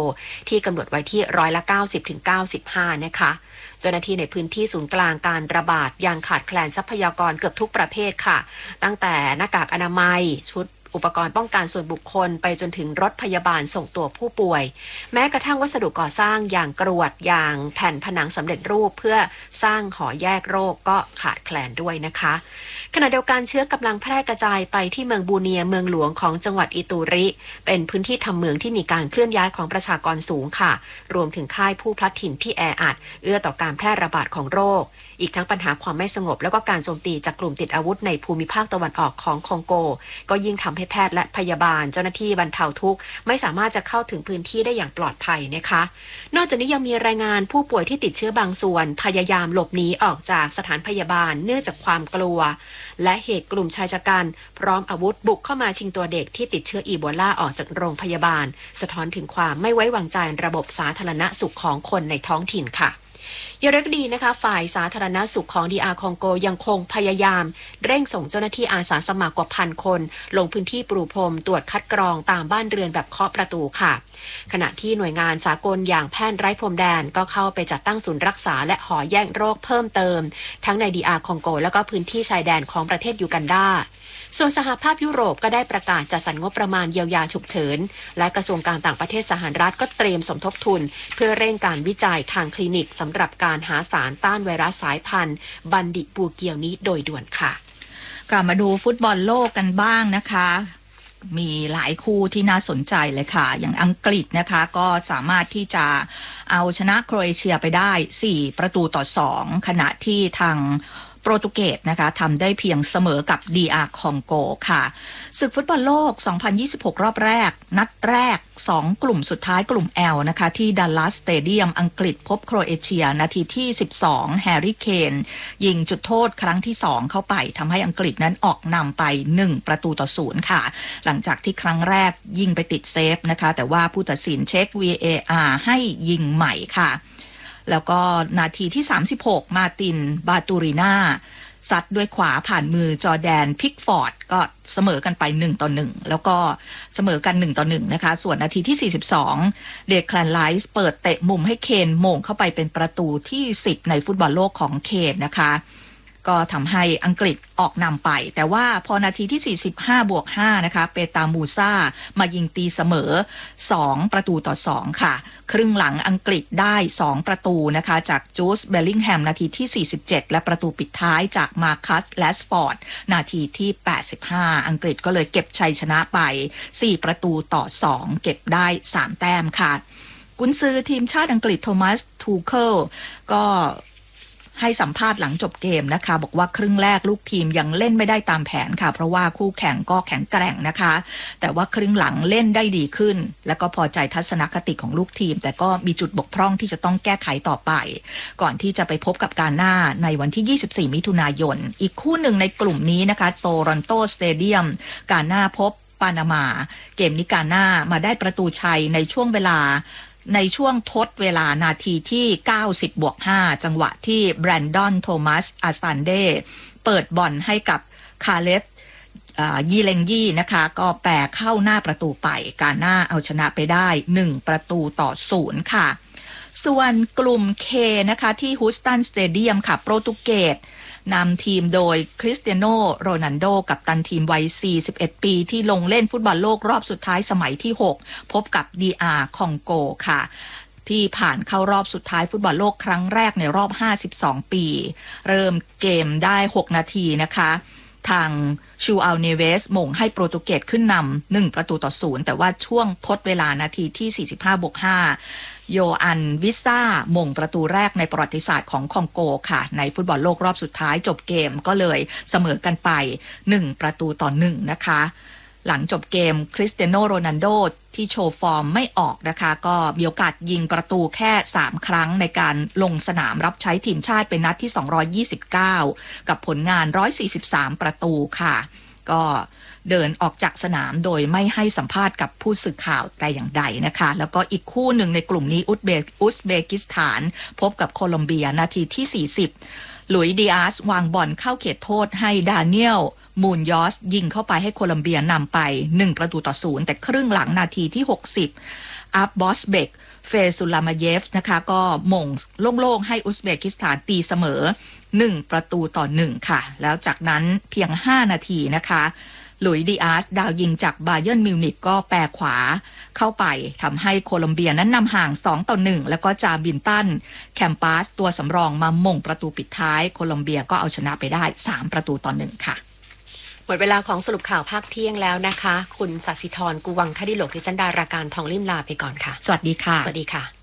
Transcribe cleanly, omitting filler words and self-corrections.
ที่กำหนดไว้ที่90-95%นะคะเจ้าหน้าที่ในพื้นที่ศูนย์กลางการระบาดยังขาดแคลนทรัพยากรเกือบทุกประเภทค่ะตั้งแต่หน้ากากอนามัยชุดอุปกรณ์ป้องกันส่วนบุคคลไปจนถึงรถพยาบาลส่งตัวผู้ป่วยแม้กระทั่งวัสดุก่อสร้างอย่างกรวดอย่างแผ่นผนังสำเร็จรูปเพื่อสร้างหอแยกโรคก็ขาดแคลนด้วยนะคะขณะเดียวกันเชื้อกำลังแพร่กระจายไปที่เมืองบูเนียเมืองหลวงของจังหวัดอิตูริเป็นพื้นที่ทำเมืองที่มีการเคลื่อนย้ายของประชากรสูงค่ะรวมถึงค่ายผู้พลัดถิ่นที่แออัดเอื้อต่อการแพร่ระบาดของโรคอีกทั้งปัญหาความไม่สงบแล้วก็การโจมตีจากกลุ่มติดอาวุธในภูมิภาคตะวันออกของคองโกก็ยิ่งทำให้แพทย์และพยาบาลเจ้าหน้าที่บรรเทาทุกข์ไม่สามารถจะเข้าถึงพื้นที่ได้อย่างปลอดภัยนะคะนอกจากนี้ยังมีรายงานผู้ป่วยที่ติดเชื้อบางส่วนพยายามหลบหนีออกจากสถานพยาบาลเนื่องจากความกลัวและเหตุกลุ่มชายชะกันพร้อมอาวุธบุกเข้ามาชิงตัวเด็กที่ติดเชื้ออีโบลาออกจากโรงพยาบาลสะท้อนถึงความไม่ไว้วางใจระบบสาธารณสุขของคนในท้องถิ่นค่ะอย่างไรก็ดีนะคะฝ่ายสาธารณสุขของDRคองโกยังคงพยายามเร่งส่งเจ้าหน้าที่อาสาสมัครกว่า1,000 คนลงพื้นที่ปรูพรมตรวจคัดกรองตามบ้านเรือนแบบเคาะประตูค่ะขณะที่หน่วยงานสากลอย่างแพทย์ไร้พรมแดนก็เข้าไปจัดตั้งศูนย์รักษาและหอแยกโรคเพิ่มเติมทั้งในDRคองโกและก็พื้นที่ชายแดนของประเทศยูกันดาส่วนสหภาพยุโรปก็ได้ประกาศจัดสรรงบประมาณเยียวยาฉุกเฉินและกระทรวงการต่างประเทศสหรัฐก็เตรียมสมทบทุนเพื่อเร่งการวิจัยทางคลินิกสำหรับการหาสารต้านไวรัสสายพันธุ์บันดิบูเกียวนี้โดยด่วนค่ะกลับมาดูฟุตบอลโลกกันบ้างนะคะมีหลายคู่ที่น่าสนใจเลยค่ะอย่างอังกฤษนะคะก็สามารถที่จะเอาชนะโครเอเชียไปได้4-2ขณะที่ทางโปรตุเกสนะคะทำได้เพียงเสมอกับ DR คองโกค่ะศึกฟุตบอลโลก 2026 รอบแรกนัดแรก2กลุ่มสุดท้ายกลุ่ม L นะคะที่ดัลลัสสเตเดียมอังกฤษพบโครเอเชียนาทีที่12แฮร์รี่เคนยิงจุดโทษครั้งที่2เข้าไปทำให้อังกฤษนั้นออกนำไป1-0ค่ะหลังจากที่ครั้งแรกยิงไปติดเซฟนะคะแต่ว่าผู้ตัดสินเช็ค VAR ให้ยิงใหม่ค่ะแล้วก็นาทีที่36มาร์ตินบาตูริน่าซัดด้วยขวาผ่านมือจอร์แดนพิกฟอร์ดก็เสมอกันไป1-1แล้วก็เสมอกัน1-1นะคะส่วนนาทีที่42เดคแคลนไลส์เปิดเตะมุมให้เคนโมงเข้าไปเป็นประตูที่10ในฟุตบอลโลกของเคนนะคะก็ทำให้อังกฤษออกนำไปแต่ว่าพอนาทีที่45+5นะคะเปตามูซ่ามายิงตีเสมอ2-2ค่ะครึ่งหลังอังกฤษได้2ประตูนะคะจากจูสเบลลิงแฮมนาทีที่47และประตูปิดท้ายจากมาร์คัสแรชฟอร์ดนาทีที่85อังกฤษก็เลยเก็บชัยชนะไป4-2เก็บได้3แต้มค่ะกุนซือทีมชาติอังกฤษโทมัสทูเคิลก็ให้สัมภาษณ์หลังจบเกมนะคะบอกว่าครึ่งแรกลูกทีมยังเล่นไม่ได้ตามแผนค่ะเพราะว่าคู่แข่งก็แข็งแกร่งนะคะแต่ว่าครึ่งหลังเล่นได้ดีขึ้นแล้วก็พอใจทัศนคติของลูกทีมแต่ก็มีจุดบกพร่องที่จะต้องแก้ไขต่อไปก่อนที่จะไปพบกับกาน่าในวันที่24มิถุนายนอีกคู่หนึ่งในกลุ่มนี้นะคะโตรอนโตสเตเดียมกาน่าพบปานามาเกมนี้กาน่ามาได้ประตูชัยในช่วงทดเวลานาทีที่90+5จังหวะที่แบรนดอนโทมัสอาซันเดเปิดบอลให้กับคาเลฟยีเลงยี่นะคะก็แปรเข้าหน้าประตูไปกาน่าเอาชนะไปได้1-0ค่ะส่วนกลุ่ม K นะคะที่ฮูสตันสเตเดียมค่ะโปรตุเกสนำทีมโดยคริสเตียโนโรนัลโดกัปตันทีมวัย41ปีที่ลงเล่นฟุตบอลโลกรอบสุดท้ายสมัยที่6พบกับ DR คองโกค่ะที่ผ่านเข้ารอบสุดท้ายฟุตบอลโลกครั้งแรกในรอบ52ปีเริ่มเกมได้6นาทีนะคะทางชูอัลเนเวสมงให้โปรตุเกสขึ้นนำ1-0แต่ว่าช่วงทดเวลานาทีที่45+5โยอันวิซ่ามงประตูแรกในประวัติศาสตร์ของคองโกค่ะในฟุตบอลโลกรอบสุดท้ายจบเกมก็เลยเสมอกันไป1-1นะคะหลังจบเกมคริสเตียโนโรนัลโดที่โชว์ฟอร์มไม่ออกนะคะก็มีโอกาสยิงประตูแค่3ครั้งในการลงสนามรับใช้ทีมชาติเป็นนัดที่229กับผลงาน143ประตูค่ะก็เดินออกจากสนามโดยไม่ให้สัมภาษณ์กับผู้สื่อข่าวแต่อย่างใดนะคะแล้วก็อีกคู่หนึ่งในกลุ่มนี้อุซเบกิสถานพบกับโคลอมเบียนาทีที่40หลุยส์ดิอาสวางบอลเข้าเขตโทษให้ดาเนียลมูนยอสยิงเข้าไปให้โคลอมเบียนำไป1-0แต่ครึ่งหลังนาทีที่60 อับบอสเบกเฟซุลามาเยฟนะคะก็หม่งโล่งๆให้อุซเบกิสถานตีเสมอ1-1ค่ะแล้วจากนั้นเพียง5นาทีนะคะหลุยส์ดิอาสดาวยิงจากบาเยิร์นมิวนิกก็แปรขวาเข้าไปทำให้โคลอมเบียนั้นนำห่าง2-1แล้วก็จาบินตันแคมปัสตัวสำรองมาหม่งประตูปิดท้ายโคลอมเบียก็เอาชนะไปได้3-1ค่ะหมดเวลาของสรุปข่าวภาคเที่ยงแล้วนะคะคุณสัสิธรกุวังคดิโลกดิฉันดาราการทองลิ่มลาไปก่อนค่ะสวัสดีค่ะสวัสดีค่ะ